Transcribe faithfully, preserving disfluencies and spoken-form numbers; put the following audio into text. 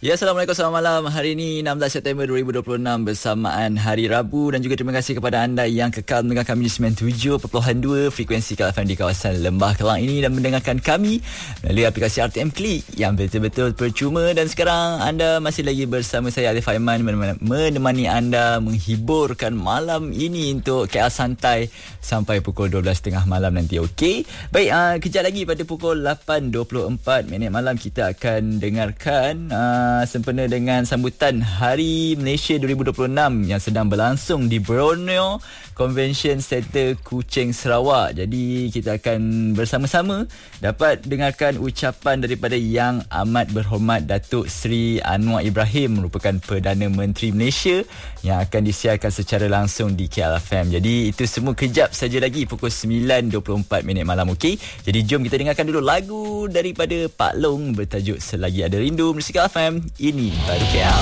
Ya, Assalamualaikum, selamat malam. Hari ini enam belas September dua ribu dua puluh enam bersamaan Hari Rabu, dan juga terima kasih kepada anda yang kekal mendengar kami di sembilan puluh tujuh perpuluhan dua frekuensi K L F M di kawasan Lembah Kelang ini dan mendengarkan kami melalui aplikasi R T M Klik yang betul-betul percuma. Dan sekarang anda masih lagi bersama saya Alif Aiman menemani anda menghiburkan malam ini untuk K L Santai sampai pukul dua belas tiga puluh malam nanti. Okey. Baik, uh, kejap lagi pada pukul lapan dua puluh empat minit malam kita akan dengarkan uh, sempena dengan sambutan Hari Malaysia dua ribu dua puluh enam yang sedang berlangsung di Borneo Convention Center Kuching, Sarawak. Jadi kita akan bersama-sama dapat dengarkan ucapan daripada Yang Amat Berhormat Datuk Seri Anwar Ibrahim, merupakan Perdana Menteri Malaysia, yang akan disiarkan secara langsung di K L F M. Jadi itu semua kejap saja lagi pukul sembilan dua puluh empat minit malam. Okey. Jadi jom kita dengarkan dulu lagu daripada Pak Long bertajuk Selagi Ada Rindu. Musik K L F M, ini baru K L.